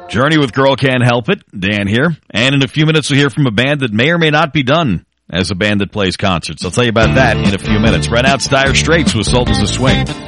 Journey with Girl Can't Help It. Dan here. And in a few minutes, we'll hear from a band that may or may not be done as a band that plays concerts. I'll tell you about that in a few minutes. Right now, it's Dire Straits with Sultans of Swing.